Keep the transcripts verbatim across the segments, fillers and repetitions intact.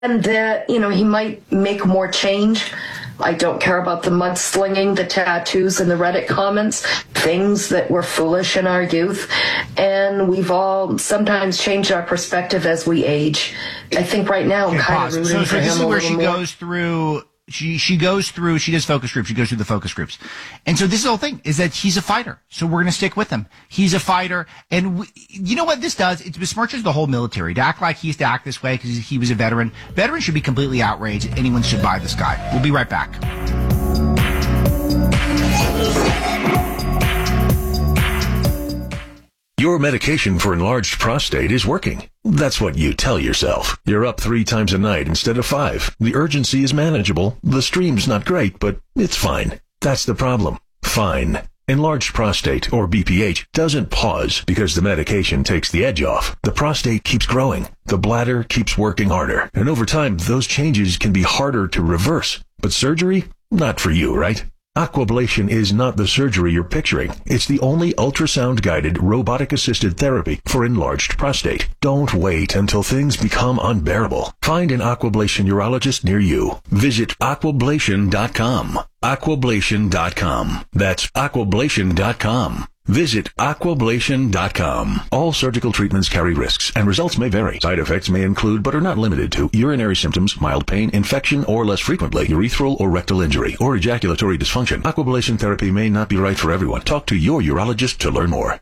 and that, you know, he might make more change. I don't care about the mudslinging, the tattoos, and the Reddit comments, things that were foolish in our youth. And we've all sometimes changed our perspective as we age. I think right now I'm kind of rooting so, so for this him is a where little she more. goes through... She she goes through, she does focus groups, she goes through the focus groups. And so this is the whole thing, is that he's a fighter. So we're going to stick with him. He's a fighter. And we, you know what this does? It besmirches the whole military. To act like he used to act this way because he was a veteran. Veterans should be completely outraged. Anyone should buy this guy. We'll be right back. Your medication for enlarged prostate is working. That's what you tell yourself. You're up three times a night instead of five. The urgency is manageable. The stream's not great, but it's fine. That's the problem. Fine. Enlarged prostate, or B P H, doesn't pause because the medication takes the edge off. The prostate keeps growing. The bladder keeps working harder. And over time, those changes can be harder to reverse. But surgery? Not for you, right? Aquablation is not the surgery you're picturing. It's the only ultrasound-guided, robotic-assisted therapy for enlarged prostate. Don't wait until things become unbearable. Find an Aquablation urologist near you. Visit aquablation dot com. aquablation dot com. That's aquablation dot com. Visit aquablation dot com. All surgical treatments carry risks, and results may vary. Side effects may include, but are not limited to, urinary symptoms, mild pain, infection, or less frequently, urethral or rectal injury, or ejaculatory dysfunction. Aquablation therapy may not be right for everyone. Talk to your urologist to learn more.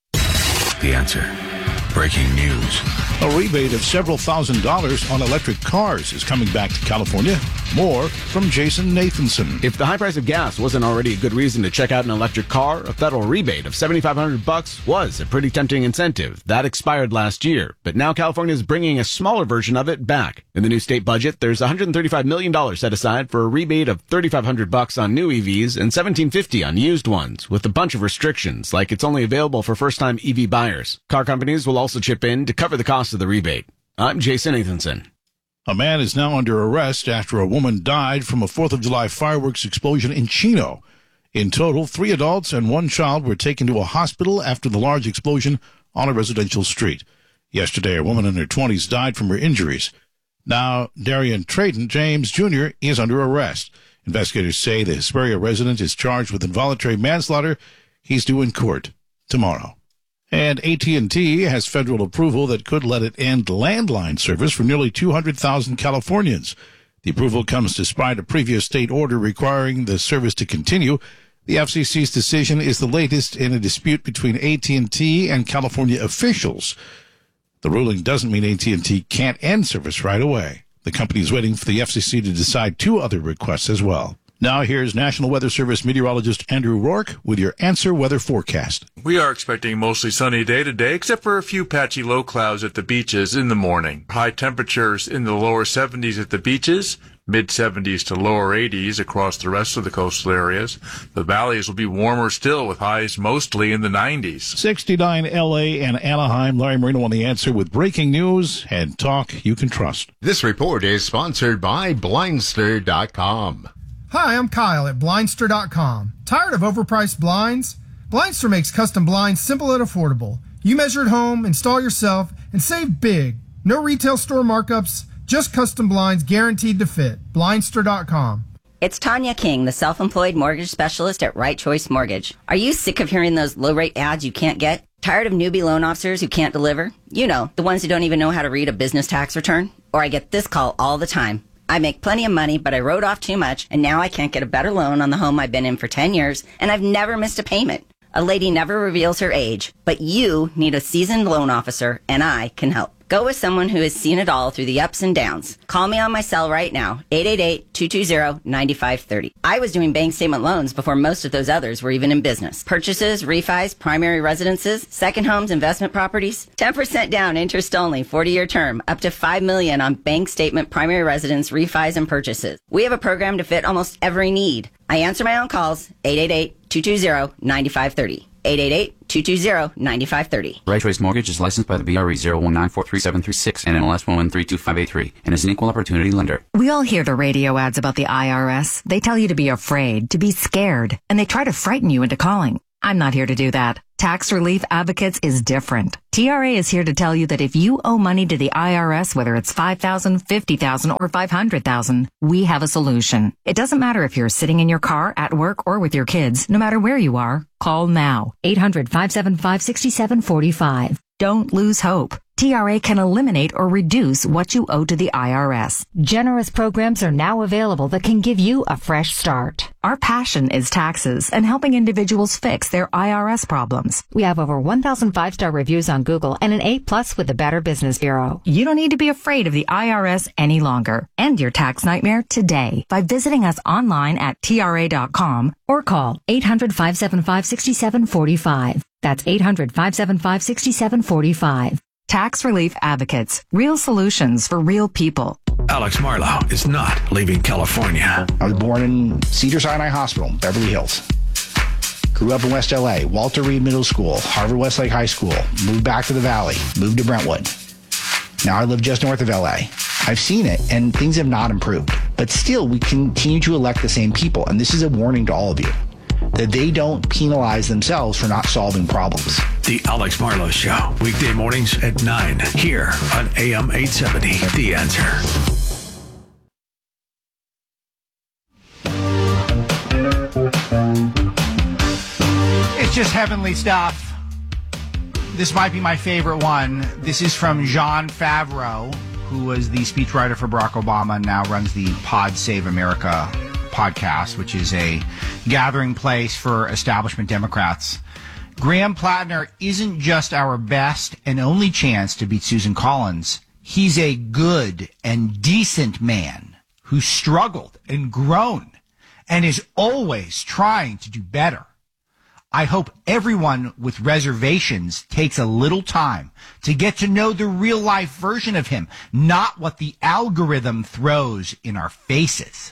The Answer. Breaking news. A rebate of several thousand dollars on electric cars is coming back to California. More from Jason Nathanson. If the high price of gas wasn't already a good reason to check out an electric car, a federal rebate of seventy-five hundred bucks was a pretty tempting incentive. That expired last year, but now California is bringing a smaller version of it back. In the new state budget, there's one hundred thirty-five million dollars set aside for a rebate of thirty-five hundred bucks on new E Vs and seventeen fifty on used ones, with a bunch of restrictions, like it's only available for first-time E V buyers. Car companies will also chip in to cover the cost of the rebate. I'm Jason Nathanson. A man is now under arrest after a woman died from a fourth of July fireworks explosion in Chino. In total, three adults and one child were taken to a hospital after the large explosion on a residential street. Yesterday, a woman in her twenties died from her injuries. Now, Darian Trayton James Junior is under arrest. Investigators say the Hesperia resident is charged with involuntary manslaughter. He's due in court tomorrow. And A T and T has federal approval that could let it end landline service for nearly two hundred thousand Californians. The approval comes despite a previous state order requiring the service to continue. The F C C's decision is the latest in a dispute between A T and T and California officials. The ruling doesn't mean A T and T can't end service right away. The company is waiting for the F C C to decide two other requests as well. Now here's National Weather Service meteorologist Andrew Rourke with your Answer Weather forecast. We are expecting a mostly sunny day today, except for a few patchy low clouds at the beaches in the morning. High temperatures in the lower seventies at the beaches, mid seventies to lower eighties across the rest of the coastal areas. The valleys will be warmer still, with highs mostly in the nineties. sixty-nine L A and Anaheim. Larry Marino on The Answer with breaking news and talk you can trust. This report is sponsored by Blindster dot com. Hi, I'm Kyle at Blindster dot com. Tired of overpriced blinds? Blindster makes custom blinds simple and affordable. You measure at home, install yourself, and save big. No retail store markups, just custom blinds guaranteed to fit. Blindster dot com. It's Tanya King, the self-employed mortgage specialist at Right Choice Mortgage. Are you sick of hearing those low-rate ads you can't get? Tired of newbie loan officers who can't deliver? You know, the ones who don't even know how to read a business tax return? Or I get this call all the time. I make plenty of money, but I wrote off too much, and now I can't get a better loan on the home I've been in for ten years, and I've never missed a payment. A lady never reveals her age, but you need a seasoned loan officer, and I can help. Go with someone who has seen it all through the ups and downs. Call me on my cell right now, eight eight eight, two two zero, nine five three zero. I was doing bank statement loans before most of those others were even in business. Purchases, refis, primary residences, second homes, investment properties. ten percent down, interest only, forty-year term, up to five million dollars on bank statement, primary residence, refis, and purchases. We have a program to fit almost every need. I answer my own calls, eight eight eight, two two zero, nine five three zero. eight eight eight, two two zero, nine five three zero. Right Choice Mortgage is licensed by the B R E zero one nine four three seven three six and N M L S one one three two five eight three and is an equal opportunity lender. We all hear the radio ads about the I R S. They tell you to be afraid, to be scared, and they try to frighten you into calling. I'm not here to do that. Tax Relief Advocates is different. T R A is here to tell you that if you owe money to the I R S, whether it's five thousand dollars, fifty thousand dollars, or five hundred thousand dollars, we have a solution. It doesn't matter if you're sitting in your car, at work, or with your kids. No matter where you are, call now. eight hundred, five seven five, six seven four five. Don't lose hope. T R A can eliminate or reduce what you owe to the I R S. Generous programs are now available that can give you a fresh start. Our passion is taxes and helping individuals fix their I R S problems. We have over one thousand five-star reviews on Google and an A plus with the Better Business Bureau. You don't need to be afraid of the I R S any longer. End your tax nightmare today by visiting us online at T R A dot com or call eight hundred, five seven five, six seven four five. That's eight hundred, five seven five, six seven four five. Tax Relief Advocates. Real solutions for real people. Alex Marlowe is not leaving California. I was born in Cedars-Sinai Hospital, Beverly Hills. Grew up in West L A, Walter Reed Middle School, Harvard Westlake High School. Moved back to the Valley, moved to Brentwood. Now I live just north of L A. I've seen it, and things have not improved. But still, we continue to elect the same people, and this is a warning to all of you, that they don't penalize themselves for not solving problems. The Alex Marlowe Show, weekday mornings at nine, here on A M eight seventy, The Answer. It's just heavenly stuff. This might be my favorite one. This is from Jon Favreau, who was the speechwriter for Barack Obama and now runs the Pod Save America podcast, which is a gathering place for establishment Democrats. Graham Plattner isn't just our best and only chance to beat Susan Collins. He's a good and decent man who struggled and grown and is always trying to do better. I hope everyone with reservations takes a little time to get to know the real life version of him, not what the algorithm throws in our faces.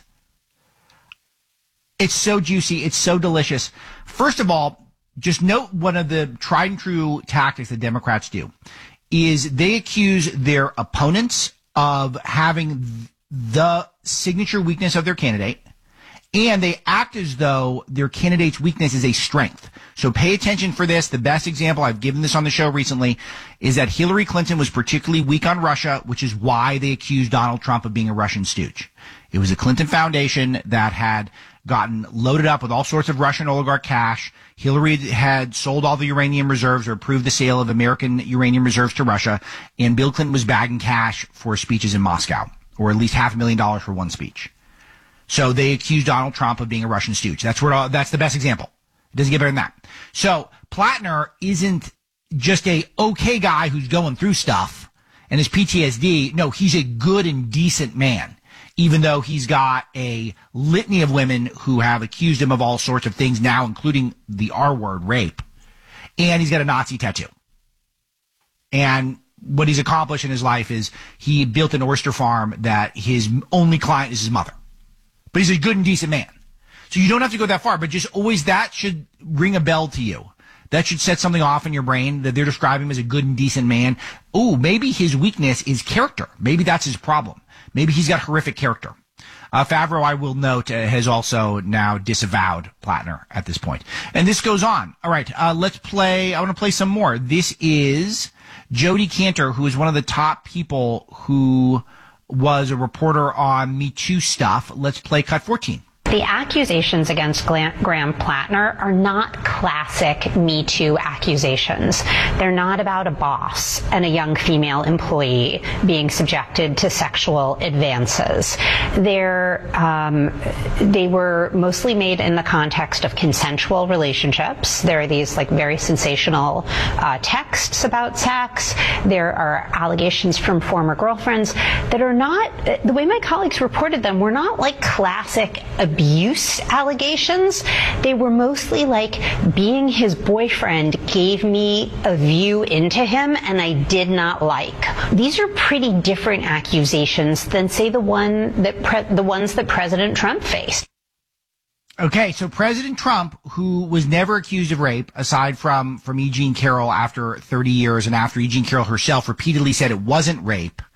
It's so juicy. It's so delicious. First of all, just note one of the tried and true tactics that Democrats do is they accuse their opponents of having the signature weakness of their candidate, and they act as though their candidate's weakness is a strength. So pay attention for this. The best example, I've given this on the show recently, is that Hillary Clinton was particularly weak on Russia, which is why they accused Donald Trump of being a Russian stooge. It was a Clinton Foundation that had gotten loaded up with all sorts of Russian oligarch cash. Hillary had sold all the uranium reserves or approved the sale of American uranium reserves to Russia, and Bill Clinton was bagging cash for speeches in Moscow, or at least half a million dollars for one speech. So they accused Donald Trump of being a Russian stooge. That's where that's the best example. It doesn't get better than that. So Plattner isn't just a okay guy who's going through stuff and his P T S D. No, he's a good and decent man, even though he's got a litany of women who have accused him of all sorts of things now, including the R word, rape. And he's got a Nazi tattoo. And what he's accomplished in his life is he built an oyster farm that his only client is his mother. But he's a good and decent man. So you don't have to go that far, but just always that should ring a bell to you. That should set something off in your brain that they're describing him as a good and decent man. Ooh, maybe his weakness is character. Maybe that's his problem. Maybe he's got horrific character. Uh, Favreau, I will note, uh, has also now disavowed Plattner at this point. And this goes on. All right, uh, let's play. I want to play some more. This is Jodi Kantor, who is one of the top people who was a reporter on Me Too stuff. Let's play cut fourteen. The accusations against Graham Plattner are not classic Me Too accusations. They're not about a boss and a young female employee being subjected to sexual advances. They're, um, they were mostly made in the context of consensual relationships. There are these like very sensational uh, texts about sex. There are allegations from former girlfriends that are not, the way my colleagues reported them, were not like classic abuse abuse allegations. They were mostly like being his boyfriend gave me a view into him and I did not like. These are pretty different accusations than, say, the one that pre- the ones that President Trump faced. Okay, so President Trump, who was never accused of rape, aside from from E. Jean Carroll after thirty years, and after E. Jean Carroll herself repeatedly said it wasn't rape,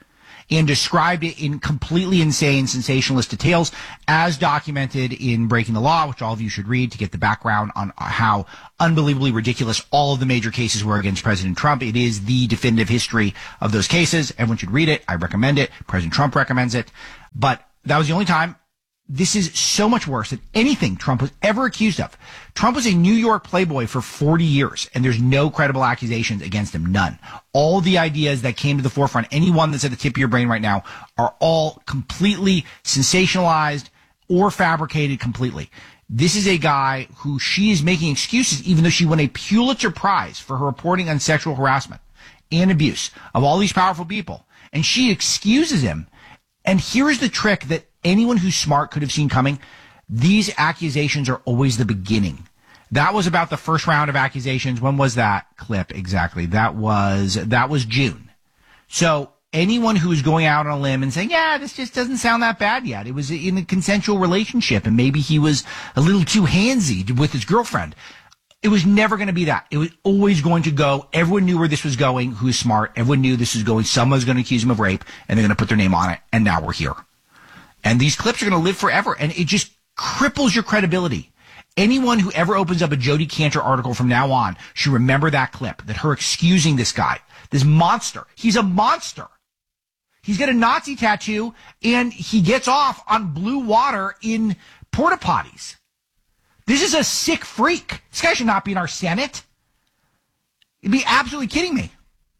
and described it in completely insane, sensationalist details, as documented in Breaking the Law, which all of you should read to get the background on how unbelievably ridiculous all of the major cases were against President Trump. It is the definitive history of those cases. Everyone should read it. I recommend it. President Trump recommends it. But that was the only time. This is so much worse than anything Trump was ever accused of. Trump was a New York playboy for forty years, and there's no credible accusations against him. None. All the ideas that came to the forefront, any one that's at the tip of your brain right now, are all completely sensationalized or fabricated completely. This is a guy who she is making excuses, even though she won a Pulitzer Prize for her reporting on sexual harassment and abuse of all these powerful people. And she excuses him. And here's the trick that anyone who's smart could have seen coming. These accusations are always the beginning. That was about the first round of accusations. When was that clip exactly? That was, that was June. So anyone who's going out on a limb and saying, yeah, this just doesn't sound that bad yet. It was in a consensual relationship and maybe he was a little too handsy with his girlfriend. It was never going to be that. It was always going to go. Everyone knew where this was going. Who's smart? Everyone knew this was going. Someone's going to accuse him of rape and they're going to put their name on it. And now we're here. And these clips are going to live forever. And it just cripples your credibility. Anyone who ever opens up a Jodi Kantor article from now on should remember that clip, that her excusing this guy, this monster. He's a monster. He's got a Nazi tattoo and he gets off on blue water in porta potties. This is a sick freak. This guy should not be in our Senate. You'd be absolutely kidding me.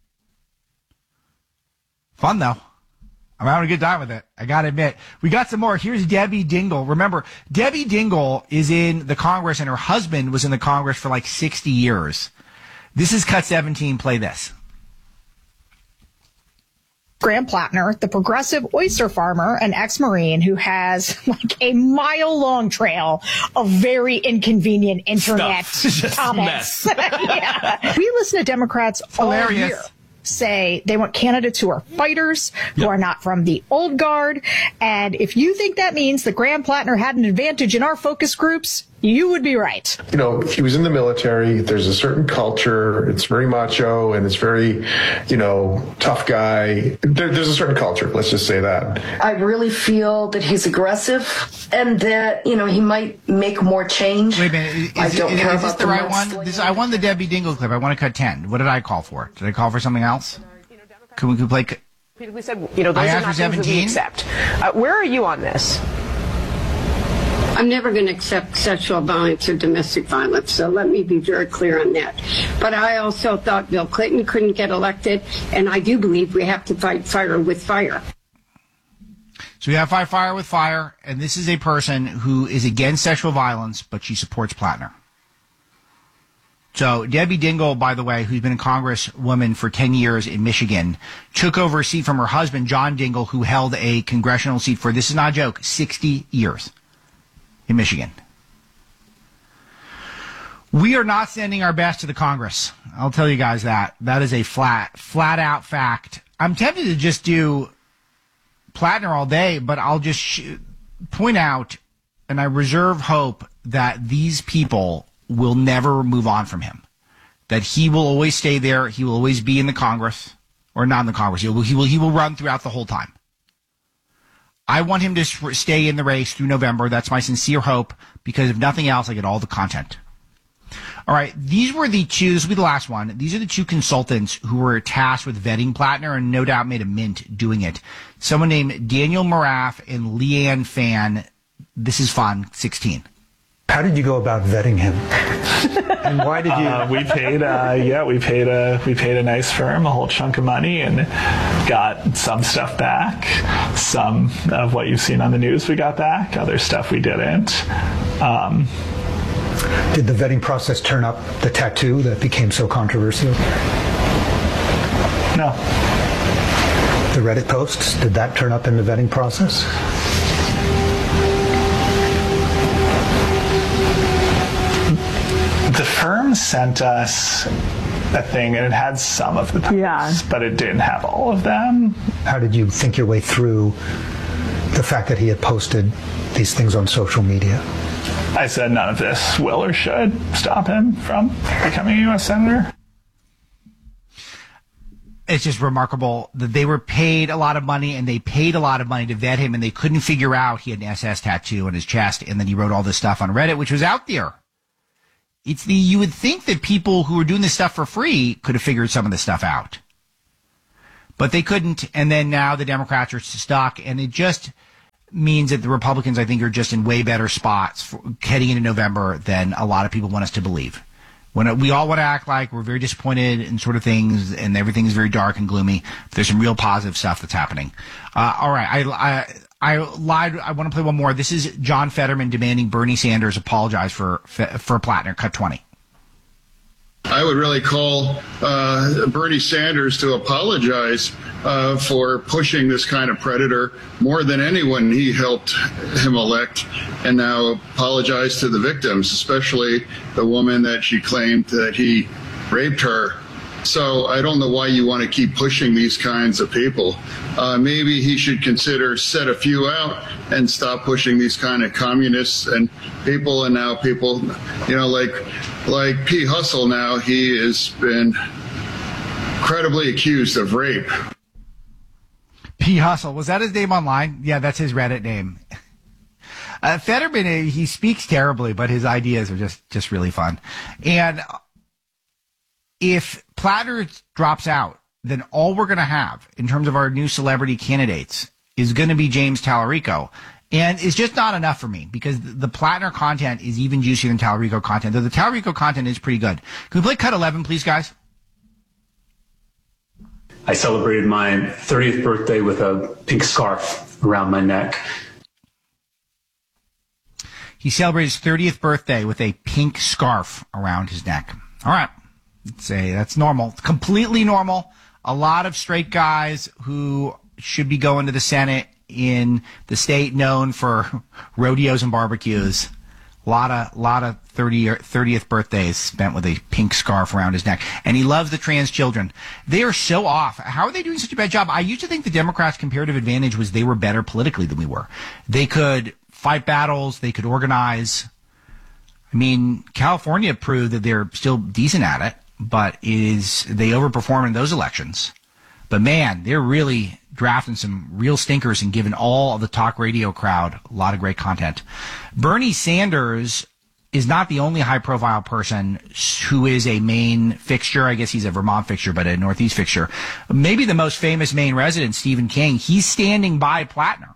Fun, though. I'm having a good time with it. I got to admit. We got some more. Here's Debbie Dingell. Remember, Debbie Dingell is in the Congress, and her husband was in the Congress for like sixty years. This is Cut seventeen. Play this. Graham Plattner, the progressive oyster farmer and ex-Marine who has like a mile-long trail of very inconvenient internet comments. Yeah. We listen to Democrats Hilarious. all year say they want candidates who are fighters, who Yep. are not from the old guard. And if you think that means that Graham Plattner had an advantage in our focus groups, you would be right. You know, he was in the military. There's a certain culture. It's very macho and it's very, you know, tough guy. There, there's a certain culture. Let's just say that. I really feel that he's aggressive and that, you know, he might make more change. Wait a minute. Is, I don't is, care is this about the the right mudslinging. one? This, I won the Debbie Dingell clip. I want to cut ten. What did I call for? Did I call for something else? Can we, can we play? We said, you know, those I are asked not for things that we seventeen. accept. Uh, where are you on this? I'm never going to accept sexual violence or domestic violence, so let me be very clear on that. But I also thought Bill Clinton couldn't get elected, and I do believe we have to fight fire with fire. So we have fight fire with fire, and this is a person who is against sexual violence, but she supports Plattner. So Debbie Dingell, by the way, who's been a congresswoman for ten years in Michigan, took over a seat from her husband, John Dingell, who held a congressional seat for, this is not a joke, sixty years in Michigan. We are not sending our best to the Congress. I'll tell you guys that. That is a flat, flat out fact. I'm tempted to just do Plattner all day, but I'll just sh- point out, and I reserve hope that these people will never move on from him. That he will always stay there. He will always be in the Congress, or not in the Congress. He will, he will, he will run throughout the whole time. I want him to stay in the race through November. That's my sincere hope, because if nothing else, I get all the content. All right, these were the two, this will be the last one. These are the two consultants who were tasked with vetting Plattner and no doubt made a mint doing it. Someone named Daniel Maraff and Leanne Fan. This is fun, sixteen. How did you go about vetting him? And why did you? Uh, we paid, uh, yeah, we paid a we paid a nice firm a whole chunk of money and got some stuff back. Some of what you've seen on the news we got back. Other stuff we didn't. Um, Did the vetting process turn up the tattoo that became so controversial? No. The Reddit posts, did that turn up in the vetting process? The firm sent us a thing, and it had some of the posts, yeah. but it didn't have all of them. How did you think your way through the fact that he had posted these things on social media? I said none of this will or should stop him from becoming a U S Senator. it's just remarkable that they were paid a lot of money, and they paid a lot of money to vet him, and they couldn't figure out he had an S S tattoo on his chest, and then he wrote all this stuff on Reddit, which was out there. It's the, you would think that people who were doing this stuff for free could have figured some of this stuff out. But they couldn't, and then now the Democrats are stuck, and it just means that the Republicans, I think, are just in way better spots for heading into November than a lot of people want us to believe. When we all want to act like we're very disappointed in sort of things, and everything is very dark and gloomy, but there's some real positive stuff that's happening. Uh, all right, I, I I lied. I want to play one more. This is John Fetterman demanding Bernie Sanders apologize for for Plattner. Cut twenty. I would really call uh, Bernie Sanders to apologize uh, for pushing this kind of predator more than anyone. He helped him elect, and now apologize to the victims, especially the woman that she claimed that he raped her. So I don't know why you want to keep pushing these kinds of people. Uh, maybe he should consider set a few out and stop pushing these kind of communists and people. And now people, you know, like like P. Hustle now, he has been credibly accused of rape. P. Hustle, was that his name online? Yeah, that's his Reddit name. Uh, Fetterman, he speaks terribly, but his ideas are just, just really fun. And if Platter drops out, then all we're going to have in terms of our new celebrity candidates is going to be James Tallarico. And it's just not enough for me because the Plattner content is even juicier than Tallarico content, though the Tallarico content is pretty good. Can we play cut eleven, please, guys? I celebrated my thirtieth birthday with a pink scarf around my neck. He celebrated his thirtieth birthday with a pink scarf around his neck. All right. Let's say that's normal. Completely normal. A lot of straight guys who should be going to the Senate in the state known for rodeos and barbecues. A lot of, lot of thirtieth birthdays spent with a pink scarf around his neck. And he loves the trans children. They are so off. How are they doing such a bad job? I used to think the Democrats' comparative advantage was they were better politically than we were. They could fight battles. They could organize. I mean, California proved that they're still decent at it, but is they overperform in those elections. But man, they're really drafting some real stinkers and giving all of the talk radio crowd a lot of great content. Bernie Sanders is not the only high-profile person who is a Maine fixture. I guess he's a Vermont fixture, but a Northeast fixture. Maybe the most famous Maine resident, Stephen King, he's standing by Plattner.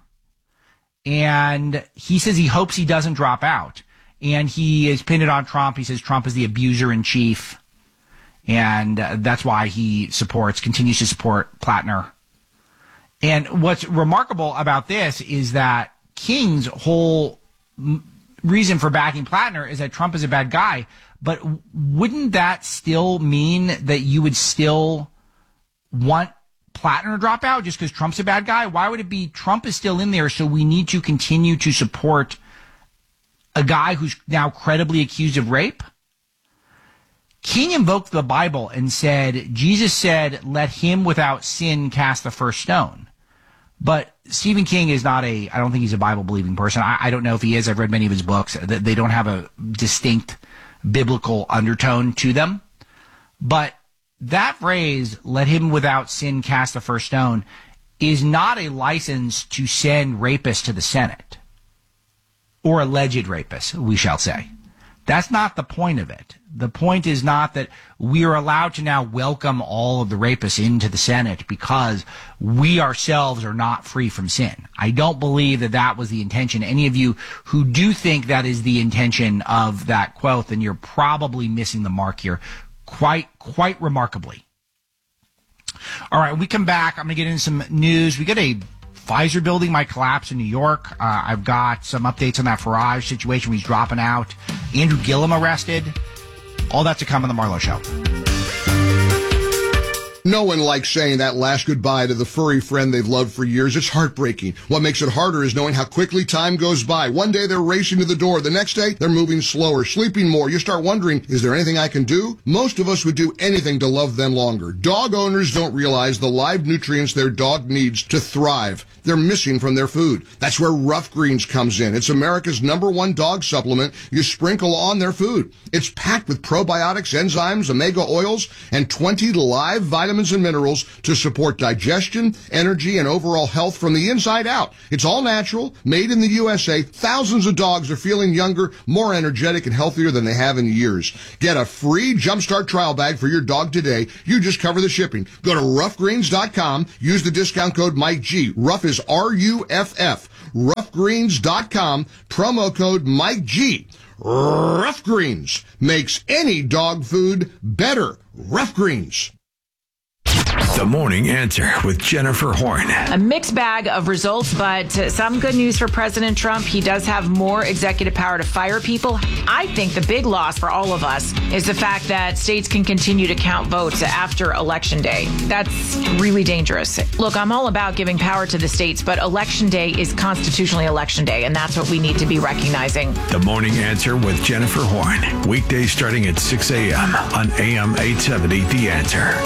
And he says he hopes he doesn't drop out. And he is pinned it on Trump. He says Trump is the abuser-in-chief. And uh, that's why he supports, continues to support Plattner. And what's remarkable about this is that King's whole m- reason for backing Plattner is that Trump is a bad guy. But wouldn't that still mean that you would still want Plattner to drop out just because Trump's a bad guy? Why would it be Trump is still in there, so we need to continue to support a guy who's now credibly accused of rape? King invoked the Bible and said, Jesus said, let him without sin cast the first stone. But Stephen King is not a, I don't think he's a Bible-believing person. I, I don't know if he is. I've read many of his books. They don't have a distinct biblical undertone to them. But that phrase, let him without sin cast the first stone, is not a license to send rapists to the Senate. Or alleged rapists, we shall say. That's not the point of it. The point is not that we are allowed to now welcome all of the rapists into the Senate because we ourselves are not free from sin. I don't believe that that was the intention. Any of you who do think that is the intention of that quote, then you're probably missing the mark here quite, quite remarkably. All right, we come back. I'm going to get into some news. We got a Pfizer building might collapse in New York. Uh, I've got some updates on that Farage situation where he's dropping out. Andrew Gillum arrested. All that to come on the Marlowe Show. No one likes saying that last goodbye to the furry friend they've loved for years. It's heartbreaking. What makes it harder is knowing how quickly time goes by. One day they're racing to the door. The next day they're moving slower, sleeping more. You start wondering, is there anything I can do? Most of us would do anything to love them longer. Dog owners don't realize the live nutrients their dog needs to thrive. They're missing from their food. That's where Rough Greens comes in. It's America's number one dog supplement you sprinkle on their food. It's packed with probiotics, enzymes, omega oils, and twenty live vitamins vitamins and minerals to support digestion, energy, and overall health from the inside out. It's all natural, made in the U S A. Thousands of dogs are feeling younger, more energetic, and healthier than they have in years. Get a free Jumpstart trial bag for your dog today. You just cover the shipping. Go to rough greens dot com. Use the discount code Mike G. Rough is R U F F. rough greens dot com. Promo code Mike G. Rough Greens makes any dog food better. Rough Greens. The Morning Answer with Jennifer Horn. A mixed bag of results, but uh, some good news for President Trump. He does have more executive power to fire people. I think the big loss for all of us is the fact that states can continue to count votes after Election Day. That's really dangerous. Look, I'm all about giving power to the states, but Election Day is constitutionally Election Day, and that's what we need to be recognizing. The Morning Answer with Jennifer Horn. Weekdays starting at six a.m. on A M eight seventy, The Answer.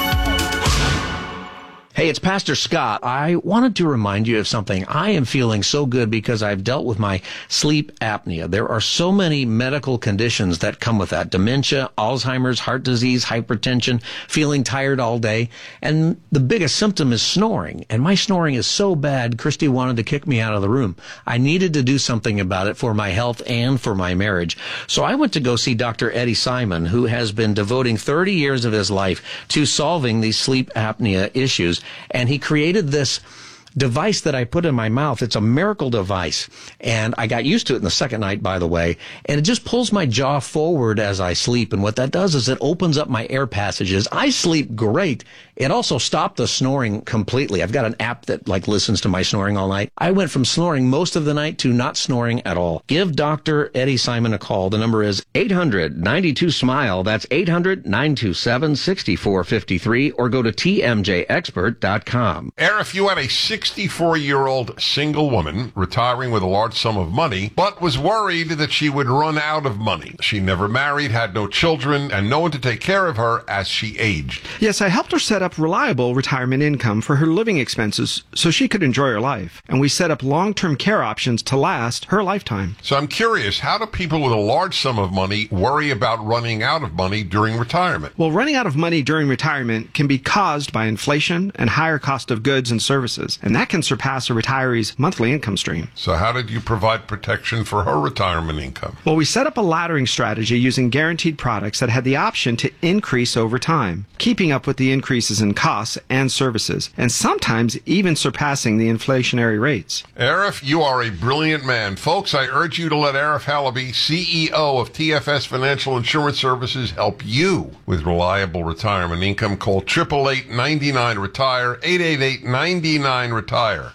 Hey, it's Pastor Scott. I wanted to remind you of something. I am feeling so good because I've dealt with my sleep apnea. There are so many medical conditions that come with that. Dementia, Alzheimer's, heart disease, hypertension, feeling tired all day. And the biggest symptom is snoring. And my snoring is so bad, Christy wanted to kick me out of the room. I needed to do something about it for my health and for my marriage. So I went to go see Doctor Eddie Simon, who has been devoting thirty years of his life to solving these sleep apnea issues. And he created this device that I put in my mouth. It's a miracle device. And I got used to it in the second night, by the way. And it just pulls my jaw forward as I sleep. And what that does is it opens up my air passages. I sleep great. It also stopped the snoring completely. I've got an app that like listens to my snoring all night. I went from snoring most of the night to not snoring at all. Give Doctor Eddie Simon a call. The number is eight hundred, ninety-two, SMILE. That's eight hundred, nine two seven, six four five three, or go to T M J expert dot com. Air, if you had a sixty-four-year-old single woman retiring with a large sum of money, but was worried that she would run out of money. She never married, had no children, and no one to take care of her as she aged. Yes, I helped her set up reliable retirement income for her living expenses so she could enjoy her life. And we set up long-term care options to last her lifetime. So I'm curious, how do people with a large sum of money worry about running out of money during retirement? Well, running out of money during retirement can be caused by inflation and higher cost of goods and services, and that can surpass a retiree's monthly income stream. So how did you provide protection for her retirement income? Well, we set up a laddering strategy using guaranteed products that had the option to increase over time, keeping up with the increases in costs and services, and sometimes even surpassing the inflationary rates. Arif, you are a brilliant man. Folks, I urge you to let Arif Halaby, C E O of T F S Financial Insurance Services, help you with reliable retirement income. Call eight eight eight, nine nine, retire, eight eight eight, nine nine, retire.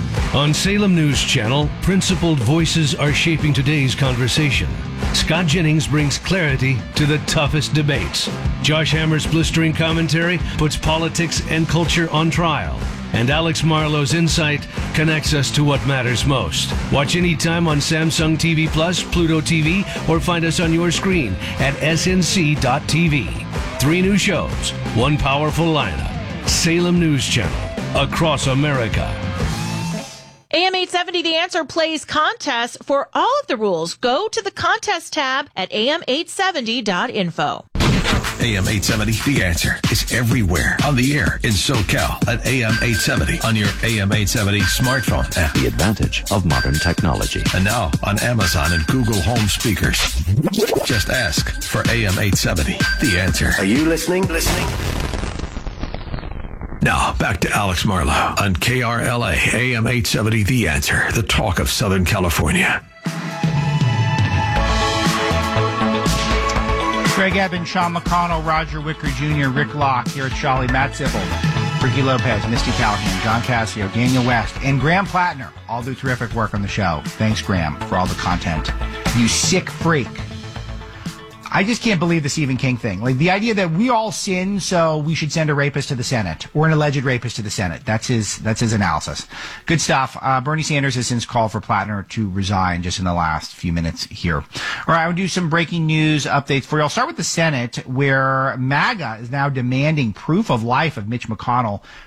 On Salem News Channel, principled voices are shaping today's conversation. Scott Jennings brings clarity to the toughest debates. Josh Hammer's blistering commentary puts politics and culture on trial. And Alex Marlowe's insight connects us to what matters most. Watch anytime on Samsung T V Plus, Pluto T V, or find us on your screen at S N C dot T V. Three new shows, one powerful lineup. Salem News Channel, across America. A M eight seventy The Answer plays contests for all of the rules. Go to the contest tab at A M eight seventy dot info. A M eight seventy, The Answer, is everywhere on the air in SoCal at A M eight seventy on your A M eight seventy smartphone app. The advantage of modern technology. And now on Amazon and Google Home speakers. Just ask for A M eight seventy, The Answer. Are you listening? Listening? Now, back to Alex Marlowe on K R L A, A M eight seventy, The Answer, the talk of Southern California. Greg Eben, Sean McConnell, Roger Wicker Junior, Rick Locke, here at Charlie, Matt Zippel, Ricky Lopez, Misty Callahan, John Cassio, Daniel West, and Graham Plattner all do terrific work on the show. Thanks, Graham, for all the content. You sick freak. I just can't believe the Stephen King thing. Like, the idea that we all sin, so we should send a rapist to the Senate, or an alleged rapist to the Senate. That's his, that's his analysis. Good stuff. Uh, Bernie Sanders has since called for Plattner to resign just in the last few minutes here. All right, I will do some breaking news updates for you. I'll start with the Senate, where MAGA is now demanding proof of life of Mitch McConnell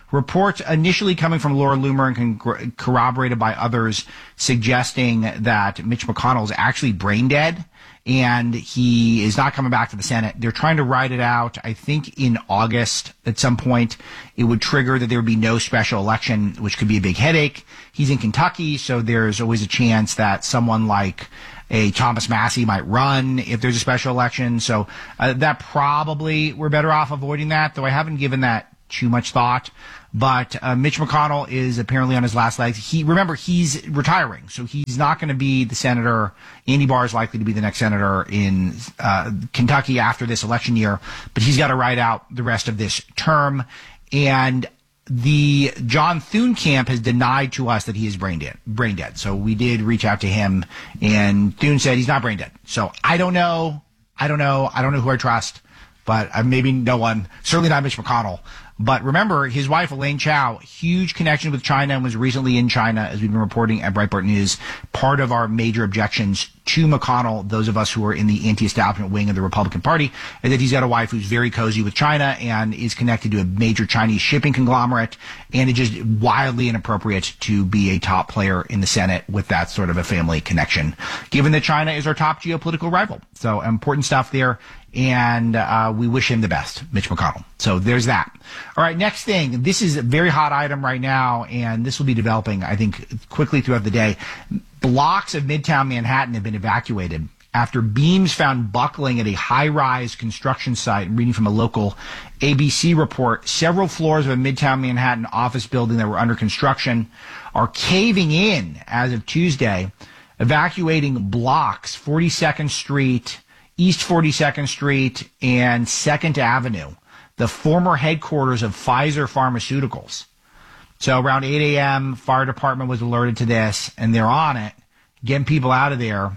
reports initially coming from Laura Loomer and con- corroborated by others suggesting that Mitch McConnell is actually brain dead and he is not coming back to the Senate. They're trying to write it out, I think, in August at some point. It would trigger that there would be no special election, which could be a big headache. He's in Kentucky, so there's always a chance that someone like a Thomas Massie might run if there's a special election. So uh, that probably, we're better off avoiding that, though I haven't given that too much thought. But uh, Mitch McConnell is apparently on his last legs. He remember he's retiring, so he's not going to be the senator. Andy Barr is likely to be the next senator in uh, Kentucky after this election year, but he's got to ride out the rest of this term. And the John Thune camp has denied to us that he is brain dead. Brain dead. So we did reach out to him, and Thune said he's not brain dead. So I don't know. I don't know. I don't know who I trust, but uh, maybe no one. Certainly not Mitch McConnell. But remember, his wife, Elaine Chao, huge connection with China and was recently in China, as we've been reporting at Breitbart News. Part of our major objections to McConnell, those of us who are in the anti-establishment wing of the Republican Party, is that he's got a wife who's very cozy with China and is connected to a major Chinese shipping conglomerate, and it's just wildly inappropriate to be a top player in the Senate with that sort of a family connection, given that China is our top geopolitical rival. So important stuff there. And uh, we wish him the best, Mitch McConnell. So there's that. All right, next thing. This is a very hot item right now, and this will be developing, I think, quickly throughout the day. Blocks of Midtown Manhattan have been evacuated after beams found buckling at a high-rise construction site. I'm reading from a local A B C report. Several floors of a Midtown Manhattan office building that were under construction are caving in as of Tuesday, evacuating blocks, forty-second Street, East forty-second Street, and second Avenue, the former headquarters of Pfizer Pharmaceuticals. So around eight a.m., fire department was alerted to this, and they're on it, getting people out of there.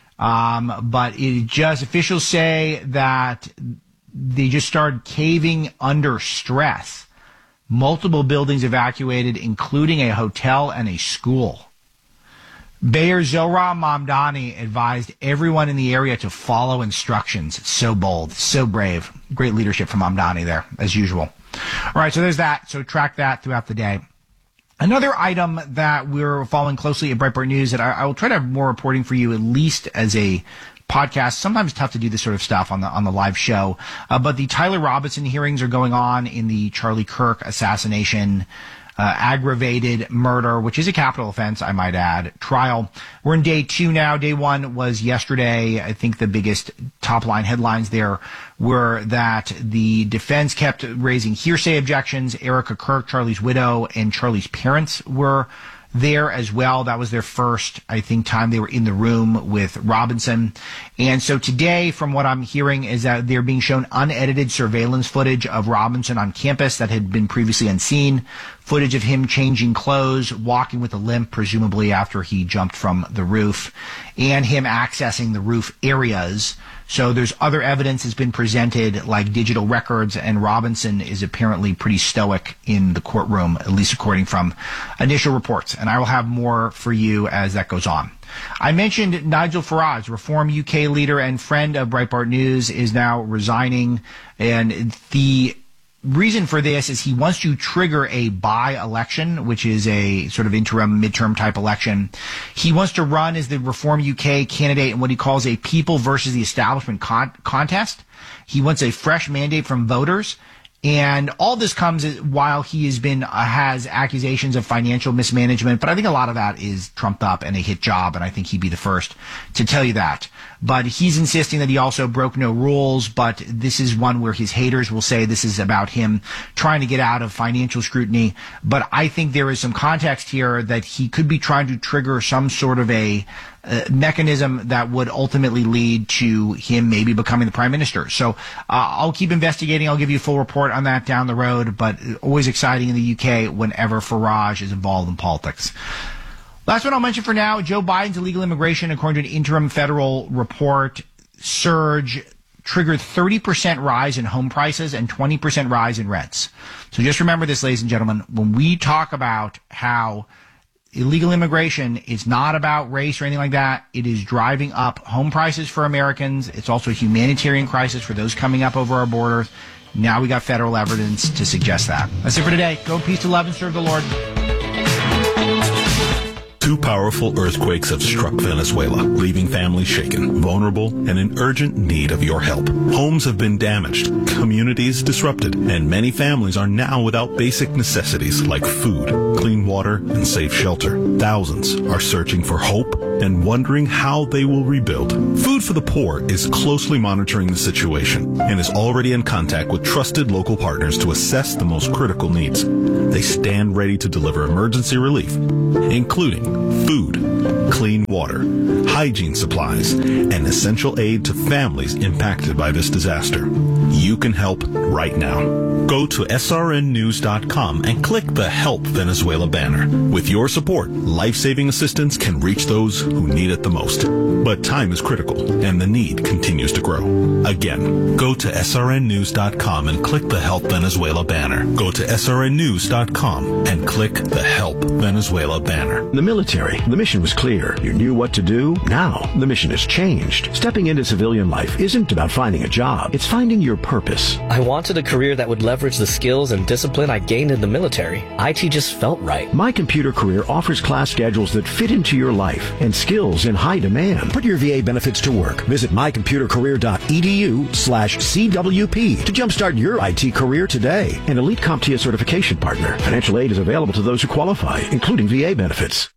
Um, but it just, officials say that they just started caving under stress. Multiple buildings evacuated, including a hotel and a school. Mayor Zohran Mamdani advised everyone in the area to follow instructions. So bold, so brave. Great leadership from Mamdani there, as usual. All right, so there's that. So track that throughout the day. Another item that we're following closely at Breitbart News that I, I will try to have more reporting for you, at least as a podcast. Sometimes it's tough to do this sort of stuff on the on the live show. Uh, but the Tyler Robinson hearings are going on in the Charlie Kirk assassination, Uh, aggravated murder, which is a capital offense, I might add, trial. We're in day two now. Day one was yesterday. I think the biggest top-line headlines there were that the defense kept raising hearsay objections. Erica Kirk, Charlie's widow, and Charlie's parents were there as well. That was their first, I think, time they were in the room with Robinson. And so today, from what I'm hearing, is that they're being shown unedited surveillance footage of Robinson on campus that had been previously unseen, footage of him changing clothes, walking with a limp, presumably after he jumped from the roof, and him accessing the roof areas. So there's other evidence that's been presented, like digital records, and Robinson is apparently pretty stoic in the courtroom, at least according from initial reports. And I will have more for you as that goes on. I mentioned Nigel Farage, Reform U K leader and friend of Breitbart News, is now resigning. And the reason for this is he wants to trigger a by-election, which is a sort of interim midterm type election. He wants to run as the Reform U K candidate in what he calls a people versus the establishment con- contest. He wants a fresh mandate from voters. And all this comes while he has been uh, has accusations of financial mismanagement, but I think a lot of that is trumped up and a hit job, and I think he'd be the first to tell you that. But he's insisting that he also broke no rules, but this is one where his haters will say this is about him trying to get out of financial scrutiny. But I think there is some context here that he could be trying to trigger some sort of a Uh, mechanism that would ultimately lead to him maybe becoming the prime minister. So uh, I'll keep investigating. I'll give you a full report on that down the road, but always exciting in the U K whenever Farage is involved in politics. Last one I'll mention for now, Joe Biden's illegal immigration, according to an interim federal report, surge triggered thirty percent rise in home prices and twenty percent rise in rents. So just remember this, ladies and gentlemen, when we talk about how illegal immigration is not about race or anything like that. It is driving up home prices for Americans. It's also a humanitarian crisis for those coming up over our borders. Now we got federal evidence to suggest that. That's it for today. Go in peace to love and serve the Lord. Two powerful earthquakes have struck Venezuela, leaving families shaken, vulnerable, and in urgent need of your help. Homes have been damaged, communities disrupted, and many families are now without basic necessities like food, clean water, and safe shelter. Thousands are searching for hope and wondering how they will rebuild. Food for the Poor is closely monitoring the situation and is already in contact with trusted local partners to assess the most critical needs. They stand ready to deliver emergency relief, including food, clean water, hygiene supplies, and essential aid to families impacted by this disaster. You can help right now. Go to S R N news dot com and click the Help Venezuela banner. With your support, life-saving assistance can reach those who need it the most. But time is critical, and the need continues to grow. Again, go to S R N news dot com and click the Help Venezuela banner. Go to S R N news dot com and click the Help Venezuela banner. The military, the mission was clear. You knew what to do. Now, the mission has changed. Stepping into civilian life isn't about finding a job. It's finding your purpose. I wanted a career that would leverage the skills and discipline I gained in the military. I T just felt right. My Computer Career offers class schedules that fit into your life and skills in high demand. Put your V A benefits to work. Visit my computer career dot e d u slash C W P to jumpstart your I T career today. An Elite CompTIA certification partner. Financial aid is available to those who qualify, including V A benefits.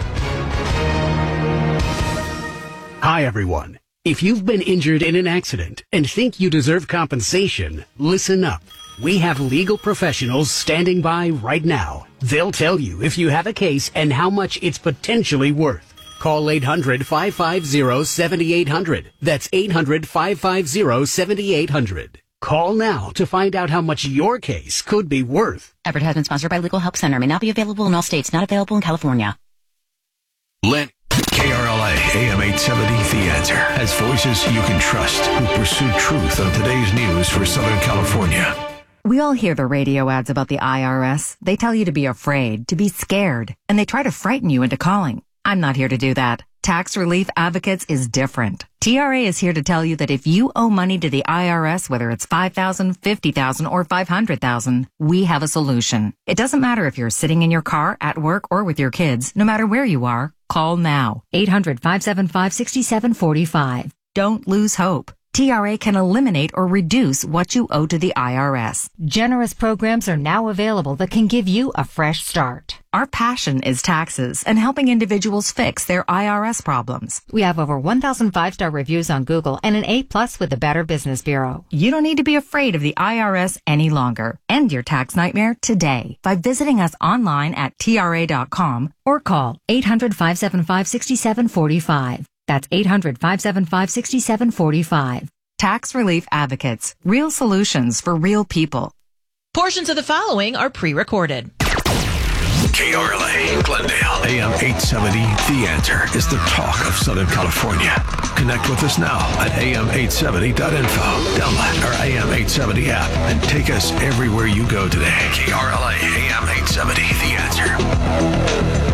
Hi, everyone. If you've been injured in an accident and think you deserve compensation, listen up. We have legal professionals standing by right now. They'll tell you if you have a case and how much it's potentially worth. Call eight hundred, five five zero, seven eight zero zero. That's eight hundred, five five zero, seven eight zero zero. Call now to find out how much your case could be worth. Advertisement sponsored by Legal Help Center. May not be available in all states. Not available in California. Lent. K R L A, A M eight seventy, The Answer, has voices you can trust who pursue truth on today's news for Southern California. We all hear the radio ads about the I R S. They tell you to be afraid, to be scared, and they try to frighten you into calling. I'm not here to do that. Tax Relief Advocates is different. T R A is here to tell you that if you owe money to the I R S, whether it's five thousand dollars, fifty thousand dollars, or five hundred thousand dollars, we have a solution. It doesn't matter if you're sitting in your car, at work, or with your kids. No matter where you are, call now. eight hundred, five seven five, six seven four five. Don't lose hope. T R A can eliminate or reduce what you owe to the I R S. Generous programs are now available that can give you a fresh start. Our passion is taxes and helping individuals fix their I R S problems. We have over one thousand five-star reviews on Google and an A plus with the Better Business Bureau. You don't need to be afraid of the I R S any longer. End your tax nightmare today by visiting us online at T R A dot com or call eight hundred, five seven five, six seven four five. That's eight hundred, five seven five, six seven four five. Tax Relief Advocates. Real solutions for real people. Portions of the following are pre-recorded. K R L A, Glendale, A M eight seventy, The Answer is the talk of Southern California. Connect with us now at A M eight seventy dot info. Download our A M eight seventy app and take us everywhere you go today. K R L A, A M eight seventy, The Answer.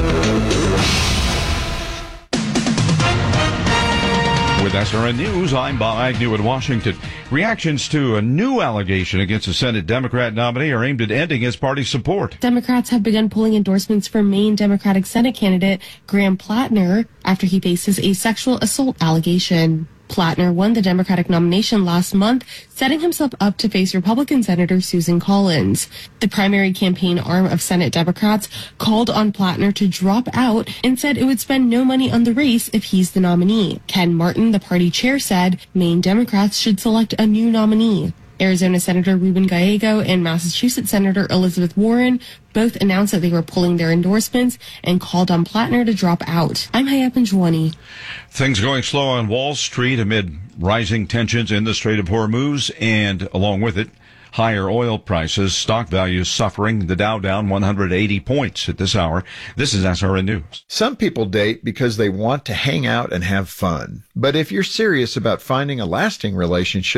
With S R N News, I'm Bob Agnew in Washington. Reactions to a new allegation against a Senate Democrat nominee are aimed at ending his party's support. Democrats have begun pulling endorsements for Maine Democratic Senate candidate Graham Plattner after he faces a sexual assault allegation. Plattner won the Democratic nomination last month, setting himself up to face Republican Senator Susan Collins. The primary campaign arm of Senate Democrats called on Plattner to drop out and said it would spend no money on the race if he's the nominee. Ken Martin, the party chair, said Maine Democrats should select a new nominee. Arizona Senator Ruben Gallego and Massachusetts Senator Elizabeth Warren both announced that they were pulling their endorsements and called on Plattner to drop out. I'm Hayat Benjwani. Things going slow on Wall Street amid rising tensions in the Strait of Hormuz, and along with it, higher oil prices, stock values suffering, the Dow down one hundred eighty points at this hour. This is S R N News. Some people date because they want to hang out and have fun. But if you're serious about finding a lasting relationship,